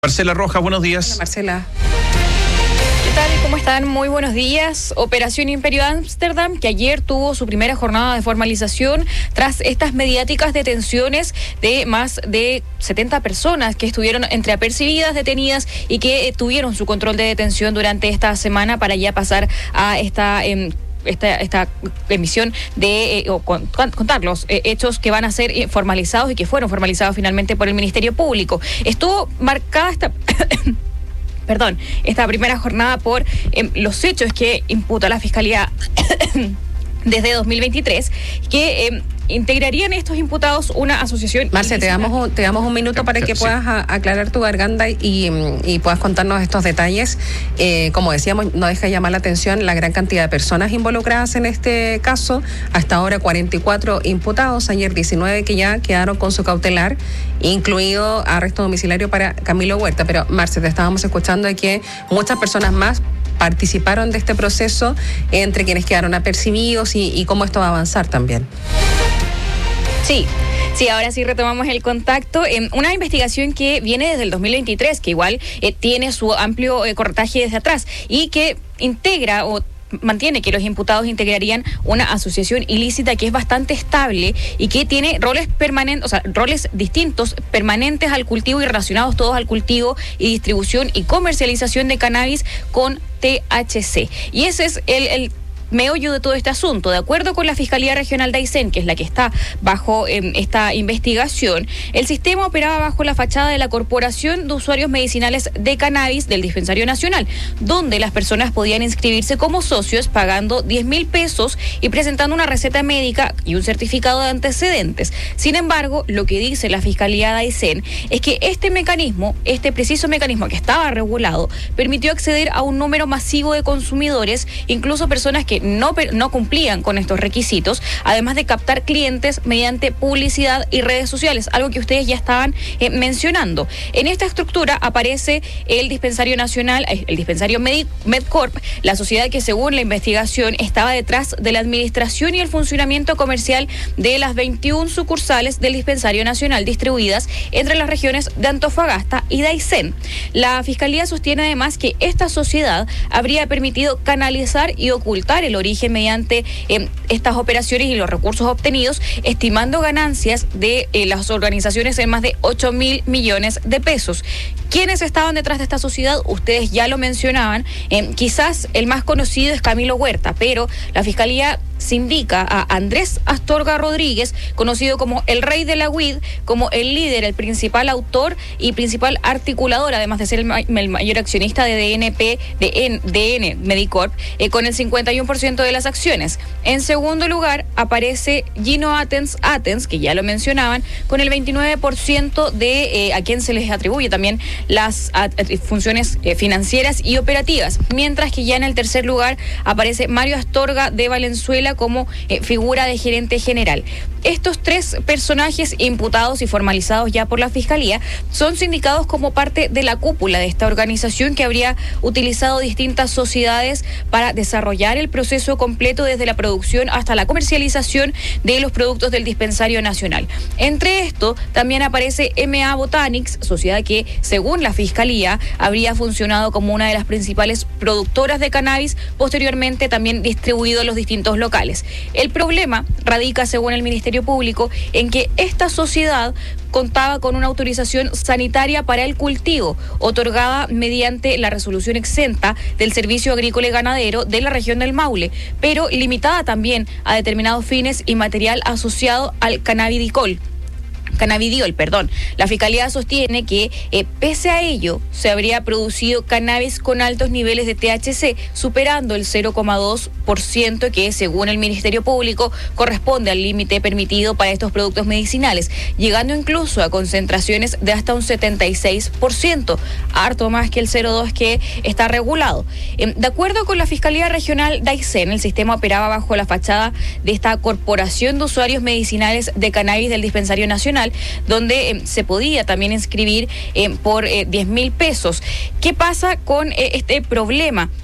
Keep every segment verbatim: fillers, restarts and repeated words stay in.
Marcela Rojas, buenos días. Hola, Marcela. ¿Qué tal? ¿Cómo están? Muy buenos días. Operación Imperio Ámsterdam, que ayer tuvo su primera jornada de formalización tras estas mediáticas detenciones de más de setenta personas que estuvieron entre apercibidas, detenidas y que eh, tuvieron su control de detención durante esta semana para ya pasar a esta... Eh, Esta, esta emisión de, eh, o con, contar los eh, hechos que van a ser eh, formalizados y que fueron formalizados finalmente por el Ministerio Público. Estuvo marcada esta... perdón, esta primera jornada por eh, los hechos que imputa la Fiscalía desde dos mil veintitrés, que... Eh, integrarían estos imputados una asociación. Marce, te damos un, te damos un minuto para que sí. puedas a, aclarar tu garganta y, y puedas contarnos estos detalles. Eh, como decíamos, no deja de llamar la atención la gran cantidad de personas involucradas en este caso. Hasta ahora cuarenta y cuatro imputados, ayer diecinueve que ya quedaron con su cautelar, incluido arresto domiciliario para Camilo Huerta. Pero Marce, te estábamos escuchando de que muchas personas más participaron de este proceso, entre quienes quedaron apercibidos y, y cómo esto va a avanzar también. Sí, sí, ahora sí retomamos el contacto. Eh, una investigación que viene desde el dos mil veintitrés, que igual eh, tiene su amplio eh, cortaje desde atrás y que integra o mantiene que los imputados integrarían una asociación ilícita que es bastante estable y que tiene roles permanentes, o sea, roles distintos, permanentes al cultivo y relacionados todos al cultivo y distribución y comercialización de cannabis con T H C. Y ese es el, el meollo de todo este asunto. De acuerdo con la Fiscalía Regional de Aysén, que es la que está bajo eh, esta investigación, el sistema operaba bajo la fachada de la Corporación de Usuarios Medicinales de Cannabis del Dispensario Nacional, donde las personas podían inscribirse como socios pagando diez mil pesos y presentando una receta médica y un certificado de antecedentes. Sin embargo, lo que dice la Fiscalía de Aysén es que este mecanismo, este preciso mecanismo que estaba regulado, permitió acceder a un número masivo de consumidores, incluso personas que No, no cumplían con estos requisitos, además de captar clientes mediante publicidad y redes sociales, algo que ustedes ya estaban eh, mencionando. En esta estructura aparece el Dispensario Nacional, el Dispensario Med- Medcorp, la sociedad que según la investigación estaba detrás de la administración y el funcionamiento comercial de las veintiuna sucursales del Dispensario Nacional distribuidas entre las regiones de Antofagasta y de Aysén. La Fiscalía sostiene además que esta sociedad habría permitido canalizar y ocultar el el origen mediante eh, estas operaciones y los recursos obtenidos, estimando ganancias de eh, las organizaciones en más de ocho mil millones de pesos. ¿Quiénes estaban detrás de esta sociedad? Ustedes ya lo mencionaban. Eh, quizás el más conocido es Camilo Huerta, pero la Fiscalía se indica a Andrés Astorga Rodríguez, conocido como el Rey de la Weed, como el líder, el principal autor y principal articulador, además de ser el, ma- el mayor accionista de D N P, de N, D N Medicorp, eh, con el cincuenta y uno por ciento de las acciones. En segundo lugar aparece Gino Atens Atens, que ya lo mencionaban, con el veintinueve por ciento de eh, a quien se les atribuye también las a, a, funciones eh, financieras y operativas, mientras que ya en el tercer lugar aparece Mario Astorga de Valenzuela como eh, figura de gerente general. Estos tres personajes imputados y formalizados ya por la Fiscalía son sindicados como parte de la cúpula de esta organización que habría utilizado distintas sociedades para desarrollar el proceso completo desde la producción hasta la comercialización de los productos del Dispensario Nacional. Entre esto también aparece M A Botanics, sociedad que según la Fiscalía habría funcionado como una de las principales productoras de cannabis, posteriormente también distribuido en los distintos locales. El problema radica, según el Ministerio Público, en que esta sociedad contaba con una autorización sanitaria para el cultivo, otorgada mediante la resolución exenta del Servicio Agrícola y Ganadero de la región del Maule, pero limitada también a determinados fines y material asociado al cannabidicol. Cannabidiol, perdón. La Fiscalía sostiene que, eh, pese a ello, se habría producido cannabis con altos niveles de T H C, superando el cero coma dos por ciento que, según el Ministerio Público, corresponde al límite permitido para estos productos medicinales, llegando incluso a concentraciones de hasta un setenta y seis por ciento, harto más que el cero coma dos que está regulado. Eh, de acuerdo con la Fiscalía Regional de Aysén, el sistema operaba bajo la fachada de esta Corporación de Usuarios Medicinales de Cannabis del Dispensario Nacional, donde eh, se podía también inscribir eh, por eh, diez mil pesos. ¿Qué pasa con eh, este problema?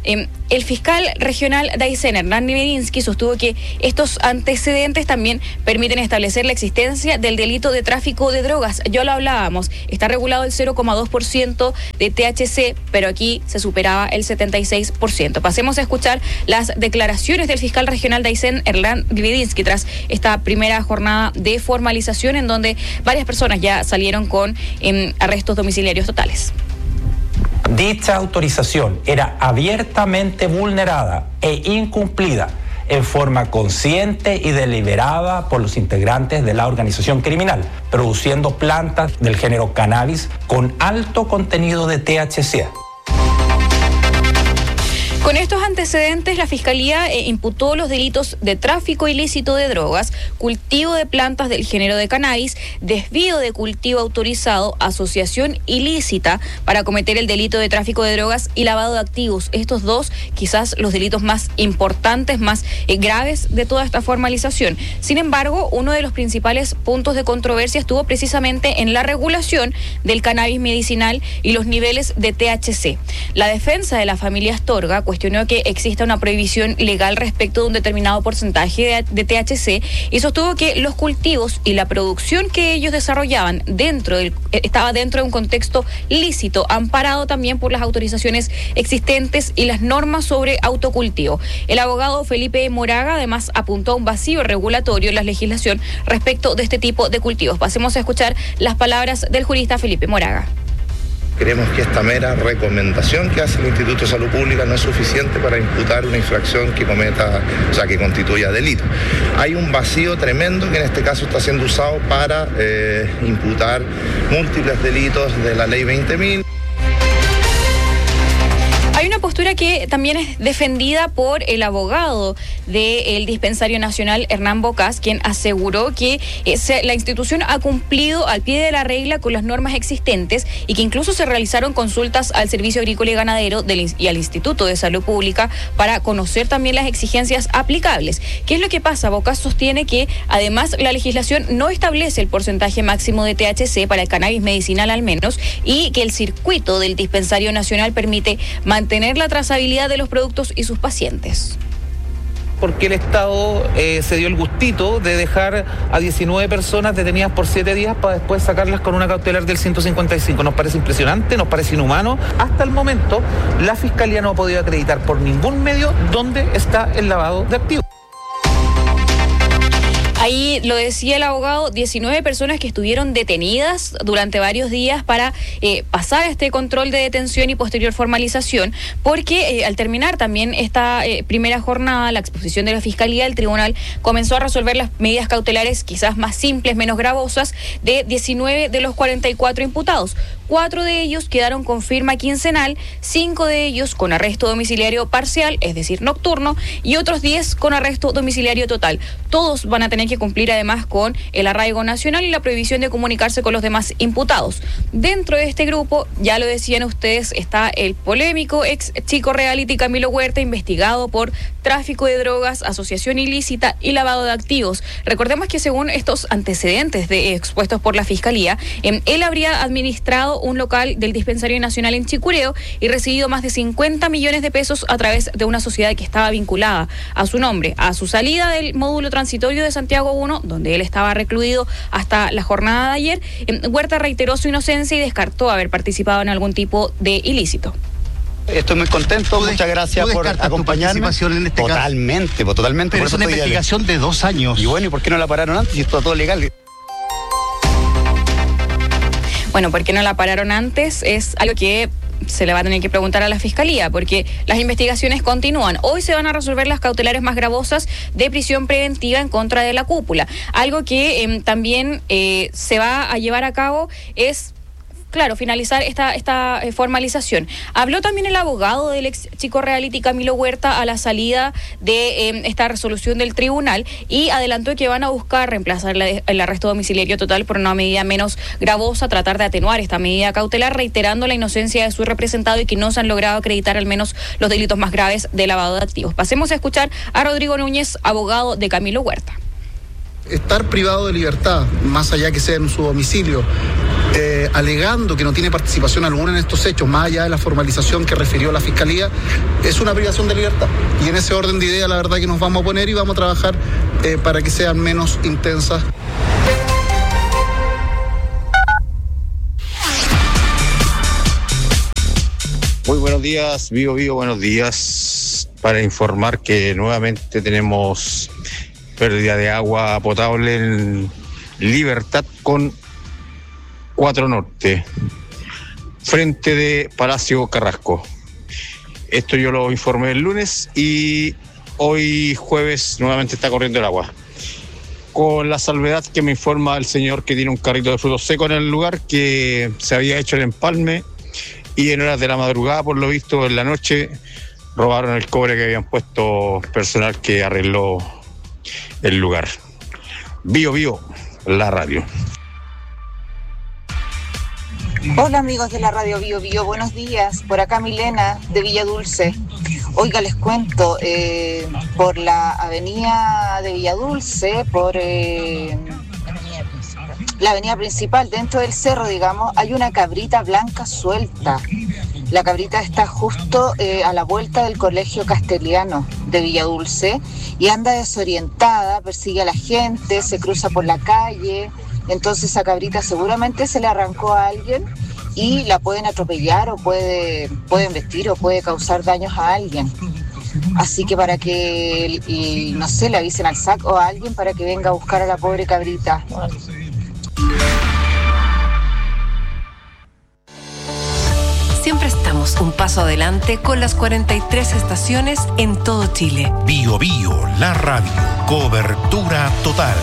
Eh, el fiscal regional de Aysén, Hernán Gwiediński, sostuvo que estos antecedentes también permiten establecer la existencia del delito de tráfico de drogas. Ya lo hablábamos, está regulado el cero coma dos por ciento de T H C, pero aquí se superaba el setenta y seis por ciento. Pasemos a escuchar las declaraciones del fiscal regional de Aysén, Hernán Gwiediński, tras esta primera jornada de formalización en donde varias personas ya salieron con eh, arrestos domiciliarios totales. Dicha autorización era abiertamente vulnerada e incumplida en forma consciente y deliberada por los integrantes de la organización criminal, produciendo plantas del género cannabis con alto contenido de T H C. Con estos antecedentes, la Fiscalía eh, imputó los delitos de tráfico ilícito de drogas, cultivo de plantas del género de cannabis, desvío de cultivo autorizado, asociación ilícita para cometer el delito de tráfico de drogas y lavado de activos. Estos dos, quizás los delitos más importantes, más eh, graves de toda esta formalización. Sin embargo, uno de los principales puntos de controversia estuvo precisamente en la regulación del cannabis medicinal y los niveles de T H C. La defensa de la familia Astorga cuestionó que exista una prohibición legal respecto de un determinado porcentaje de, de T H C y sostuvo que los cultivos y la producción que ellos desarrollaban dentro del, estaba dentro de un contexto lícito, amparado también por las autorizaciones existentes y las normas sobre autocultivo. El abogado Felipe Moraga además apuntó a un vacío regulatorio en la legislación respecto de este tipo de cultivos. Pasemos a escuchar las palabras del jurista Felipe Moraga. Creemos que esta mera recomendación que hace el Instituto de Salud Pública no es suficiente para imputar una infracción que cometa, o sea, que constituya delito. Hay un vacío tremendo que en este caso está siendo usado para eh, imputar múltiples delitos de la ley veinte mil. Hay una postura que también es defendida por el abogado del Dispensario Nacional, Hernán Bocas, quien aseguró que eh, se, la institución ha cumplido al pie de la regla con las normas existentes y que incluso se realizaron consultas al Servicio Agrícola y Ganadero del, y al Instituto de Salud Pública para conocer también las exigencias aplicables. ¿Qué es lo que pasa? Bocas sostiene que además la legislación no establece el porcentaje máximo de T H C para el cannabis medicinal al menos y que el circuito del Dispensario Nacional permite mantener tener la trazabilidad de los productos y sus pacientes. Porque el Estado eh, se dio el gustito de dejar a diecinueve personas detenidas por siete días para después sacarlas con una cautelar del ciento cincuenta y cinco. Nos parece impresionante, nos parece inhumano. Hasta el momento, la Fiscalía no ha podido acreditar por ningún medio dónde está el lavado de activos. Ahí lo decía el abogado, diecinueve personas que estuvieron detenidas durante varios días para eh, pasar este control de detención y posterior formalización, porque eh, al terminar también esta eh, primera jornada, la exposición de la Fiscalía, el tribunal comenzó a resolver las medidas cautelares quizás más simples, menos gravosas, de diecinueve de los cuarenta y cuatro imputados. Cuatro de ellos quedaron con firma quincenal, cinco de ellos con arresto domiciliario parcial, es decir, nocturno, y otros diez con arresto domiciliario total. Todos van a tener que cumplir además con el arraigo nacional y la prohibición de comunicarse con los demás imputados. Dentro de este grupo, ya lo decían ustedes, está el polémico ex chico reality Camilo Huerta, investigado por tráfico de drogas, asociación ilícita y lavado de activos. Recordemos que según estos antecedentes de, expuestos por la Fiscalía, eh, él habría administrado un local del Dispensario Nacional en Chicureo y recibido más de cincuenta millones de pesos a través de una sociedad que estaba vinculada a su nombre. A su salida del módulo transitorio de Santiago uno, donde él estaba recluido hasta la jornada de ayer, Huerta reiteró su inocencia y descartó haber participado en algún tipo de ilícito. Estoy muy contento, muchas gracias por acompañarme. En este totalmente, caso? totalmente. Pero por es una investigación de dos años. Y bueno, ¿y por qué no la pararon antes? Y esto todo legal. Bueno, ¿por qué no la pararon antes? Es algo que se le va a tener que preguntar a la Fiscalía, porque las investigaciones continúan. Hoy se van a resolver las cautelares más gravosas de prisión preventiva en contra de la cúpula. Algo que eh, también eh, se va a llevar a cabo es... Claro, finalizar esta esta eh, formalización. Habló también el abogado del ex chico reality Camilo Huerta a la salida de eh, esta resolución del tribunal y adelantó que van a buscar reemplazar la, el arresto domiciliario total por una medida menos gravosa, tratar de atenuar esta medida cautelar, reiterando la inocencia de su representado y que no se han logrado acreditar al menos los delitos más graves de lavado de activos. Pasemos a escuchar a Rodrigo Núñez, abogado de Camilo Huerta. Estar privado de libertad, más allá que sea en su domicilio, eh, alegando que no tiene participación alguna en estos hechos, más allá de la formalización que refirió la Fiscalía, es una privación de libertad. Y en ese orden de ideas, la verdad que nos vamos a poner y vamos a trabajar eh, para que sean menos intensas. Muy buenos días, Vivo Vivo, buenos días. Para informar que nuevamente tenemos pérdida de agua potable en Libertad con cuatro Norte, frente de Palacio Carrasco. Esto yo lo informé el lunes y hoy jueves nuevamente está corriendo el agua. Con la salvedad que me informa el señor que tiene un carrito de frutos secos en el lugar, que se había hecho el empalme y en horas de la madrugada, por lo visto, en la noche, robaron el cobre que habían puesto personal que arregló el lugar. Bio Bio, la radio. Hola amigos de la radio Bio Bio, buenos días. Por acá Milena de Villa Dulce. Oiga, les cuento, eh, por la avenida de Villa Dulce, por eh, la avenida principal, dentro del cerro, digamos, hay una cabrita blanca suelta. La cabrita está justo eh, a la vuelta del Colegio Castellano de Villa Dulce y anda desorientada, persigue a la gente, se cruza por la calle. Entonces esa cabrita seguramente se le arrancó a alguien y la pueden atropellar o puede, pueden vestir o puede causar daños a alguien. Así que para que, y, no sé, le avisen al S A C o a alguien para que venga a buscar a la pobre cabrita. Siempre estamos un paso adelante con las cuarenta y tres estaciones en todo Chile. Bio Bio, la radio, cobertura total.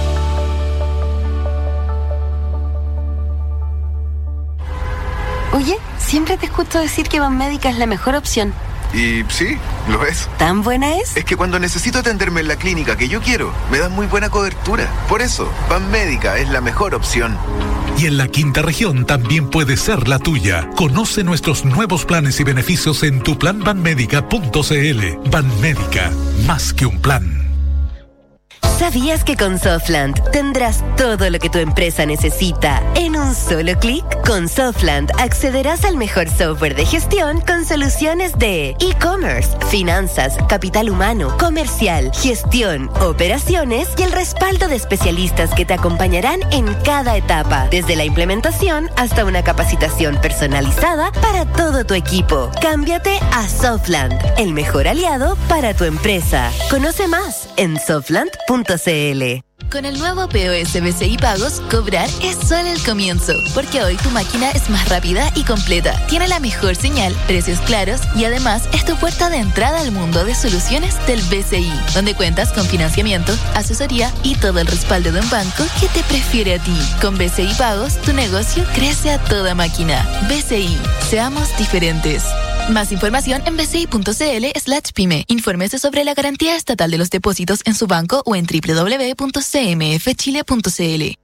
Oye, siempre te escucho decir que Banmédica es la mejor opción. Y sí, lo es. ¿Tan buena es? Es que cuando necesito atenderme en la clínica que yo quiero, me dan muy buena cobertura. Por eso, Banmédica es la mejor opción. Y en la quinta región también puede ser la tuya. Conoce nuestros nuevos planes y beneficios en tu plan banmédica punto c l. Banmédica, más que un plan. ¿Sabías que con Softland tendrás todo lo que tu empresa necesita en un solo clic? Con Softland accederás al mejor software de gestión con soluciones de e-commerce, finanzas, capital humano, comercial, gestión, operaciones y el respaldo de especialistas que te acompañarán en cada etapa, desde la implementación hasta una capacitación personalizada para todo tu equipo. Cámbiate a Softland, el mejor aliado para tu empresa. Conoce más en softland punto c l. Con el nuevo P O S B C I Pagos, cobrar es solo el comienzo, porque hoy tu máquina es más rápida y completa, tiene la mejor señal, precios claros y además es tu puerta de entrada al mundo de soluciones del B C I, donde cuentas con financiamiento, asesoría y todo el respaldo de un banco que te prefiere a ti. Con B C I Pagos, tu negocio crece a toda máquina. B C I, seamos diferentes. Más información en bci.cl slash pyme. Infórmese sobre la garantía estatal de los depósitos en su banco o en doble u doble u doble u punto c m f chile punto c l.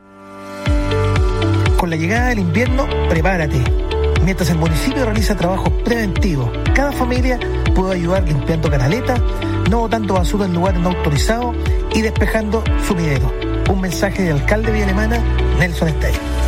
Con la llegada del invierno, prepárate. Mientras el municipio realiza trabajos preventivos, cada familia puede ayudar limpiando canaletas, no botando basura en lugares no autorizados y despejando sumidero. Un mensaje del alcalde de Villa Alemana, Nelson Estey.